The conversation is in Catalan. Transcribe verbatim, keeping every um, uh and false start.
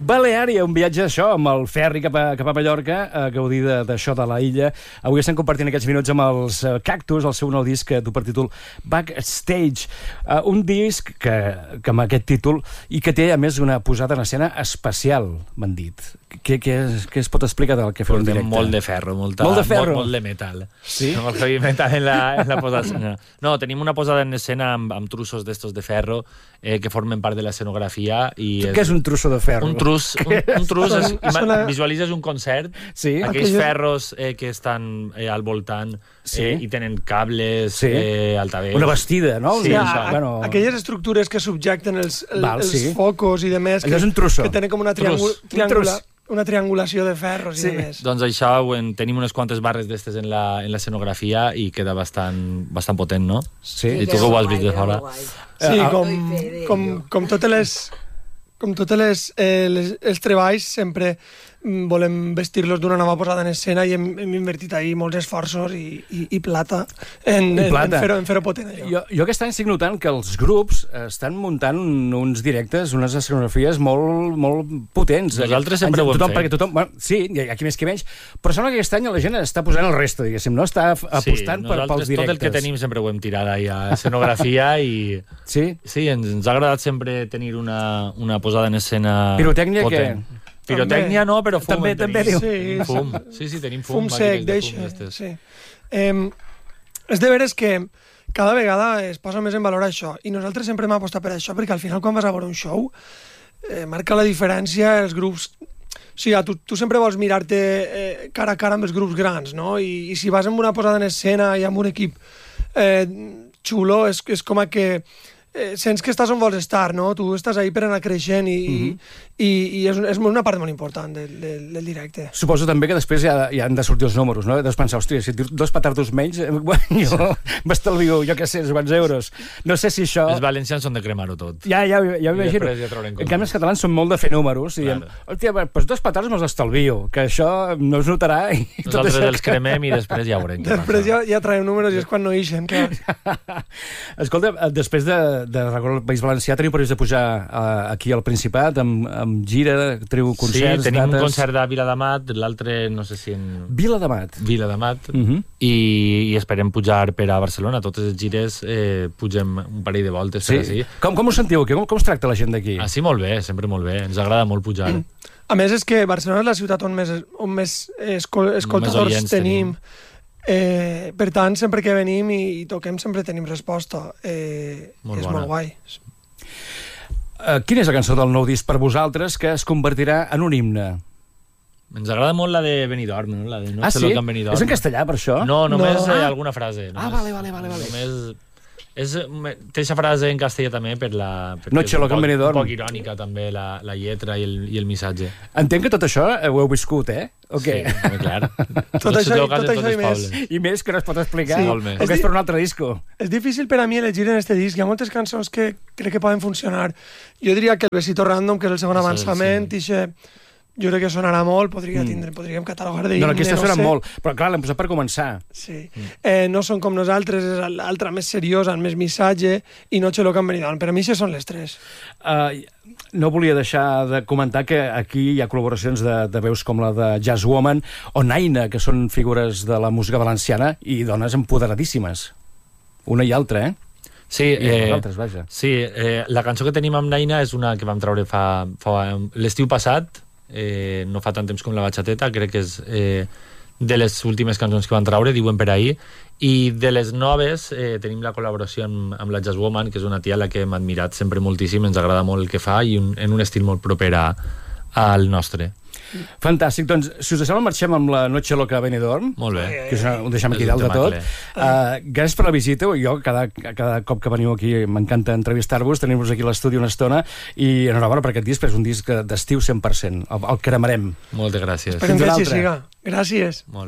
Baleària, un viatge d'això, amb el ferri cap a, cap a Mallorca, a gaudir d'això de, de la illa. Avui estem compartint aquests minuts amb els Cactus, el seu nou disc que du per títol Backstage. Uh, un disc que, que amb aquest títol i que té, a més, una posada en escena especial, m'han dit. Què, què, què es pot explicar del que feu en directe? Molt de ferro, molta, molt de ferro. Molt, molt de metal. Sí? Molt heavy metal en la, en la posada en escena. No, tenim una posada en escena amb, amb trossos d'estos de ferro eh, que formen part de l'escenografia. I Què és un trosso de ferro? Un trus, un, un trus és, Sona... visualitzes un concert, sí? aquells Aquella... ferros eh, que estan eh, al voltant sí? eh, i tenen cables, sí? eh, altaveus. Una bastida, no? Sí, ja, això. Bueno... Aquelles estructures que subjecten els, el, Val, els sí. focus i demés, que, és un trosso. que tenen com una, triangul... Trus. triangula... una triangulació de ferros sí. i demés. Doncs això, en, tenim unes quantes barres d'estes en la, en l'escenografia i queda bastant, bastant potent, no? Sí. I tu que ho has vist de fora. Sí, com, com, com totes les... Com totes les, eh, les, els treballs, sempre volem vestir-los d'una nova posada en escena i hem, hem invertit ahí molts esforços i, i, i plata en, I plata. en, fer-ho en fer potent. Allò. Jo, jo aquest any estic notant que els grups estan muntant uns directes, unes escenografies molt, molt potents. Nosaltres sempre ho hem tothom, fet. Perquè tothom, bueno, sí, aquí més que menys, però sembla que aquest any la gent està posant el resto, diguéssim, no? Està apostant sí, per, pels directes. Tot el que tenim sempre ho hem tirat ahí a escenografia i... Sí? Sí, ens, ens ha agradat sempre tenir una, una posada en escena Pirotècnia potent. què? Pirotècnia no, però fum. També, també diu. Sí, fum. Sí, sí, tenim fum. Fum sec, deixa. Sí. Eh, és de veres que cada vegada es posa més en valor això, i nosaltres sempre hem apostat per això, perquè al final quan vas a veure un show eh, marca la diferència els grups. O sigui, tu, tu sempre vols mirar-te eh, cara a cara amb els grups grans, no? I, i si vas amb una posada en escena i amb un equip eh, xulo, és, és com a que eh, sents que estàs on vols estar, no? Tu estàs ahí per anar creixent i, mm-hmm. i, i és, és una part molt important del, del, del directe. Suposo també que després ja, ja han de sortir els números, no? Deus pensar, hòstia, si dos petardos menys, bueno, jo m'estalvio, jo què sé, uns bons euros. No sé si això... Els valencians són de cremar-ho tot. Ja, ja, ja ho imagino. Ja en canvi, els catalans són molt de fer números i diem, claro. Hòstia, doncs dos petards me'ls estalvio, que això no es notarà. I Nosaltres tot els cremem i després ja veurem. Després ja, ja traiem números i és quan no ixen. Escolta, després de, de recórrer el País Valencià, teniu previst de pujar uh, aquí al Principat amb, amb gira, teniu concerts, sí, tenim dates... un concert a Viladamat, l'altre no sé si en... Viladamat. Viladamat, uh -huh. i, i esperem pujar per a Barcelona. Totes les gires eh, pugem un parell de voltes sí? per així. Com, com us sentiu aquí? Com, com us tracta la gent d'aquí? Ah, sí, molt bé, sempre molt bé. Ens agrada molt pujar. Mm. A més, és que Barcelona és la ciutat on més, on més escol escoltadors més tenim. tenim. Eh, per tant, sempre que venim i, i toquem sempre tenim resposta. Eh, molt és bona. molt guai. Uh, quina és la cançó del nou disc per vosaltres que es convertirà en un himne? Ens agrada molt la de Benidorm, no? La de no ah, sé sí? Lo Benidorm. És en castellà, per això? No, només no. Eh, Ah. alguna frase. Només, ah, vale, vale, vale. vale. Només... És, té aquesta frase en castellà també per la... Noche loca en Benidorm. Un poc irònica també la, la lletra i el, i el missatge. Entenc que tot això ho heu viscut, eh? Okay. Sí, clar. tot això, tot això i més. I més que no es pot explicar. Sí. Molt més. O que és per un altre disco. És difícil per a mi elegir en este disc. Hi ha moltes cançons que crec que poden funcionar. Jo diria que el Besito Random, que és el segon avançament, i sí. Jo crec que sonarà molt, podria tindre, mm. podríem catalogar de no, no, aquesta no sona sé. molt, però clar, l'hem posat per començar. Sí. Mm. Eh, no són com nosaltres, és l'altra més seriosa, amb més missatge, i Noche loca en Benidorm. Per a mi això són les tres. Uh, no volia deixar de comentar que aquí hi ha col·laboracions de, de veus com la de Jazz Woman o Naina, que són figures de la música valenciana i dones empoderadíssimes. Una i altra, eh? Sí, eh, altres, vaja. sí eh, la cançó que tenim amb Naina és una que vam treure fa, fa l'estiu passat. Eh, no fa tant temps com la Bachateta, crec que és eh, de les últimes cançons que van traure, diuen per ahir, i de les noves eh, tenim la col·laboració amb, amb la Jazz Woman, que és una tia a la que hem admirat sempre moltíssim, ens agrada molt el que fa i un, en un estil molt proper a, al nostre. Fantàstic, doncs si us deixem marxem amb la Noche loca a Benidorm. Molt bé. Que ho deixem aquí dalt de tot. Uh, gràcies per la visita. Jo cada, cada cop que veniu aquí m'encanta entrevistar-vos, tenir-vos aquí a l'estudi una estona i enhorabona per aquest disc, és un disc d'estiu cent per cent. El, el cremarem. Moltes gràcies. Esperem que així siga. Gràcies. Molt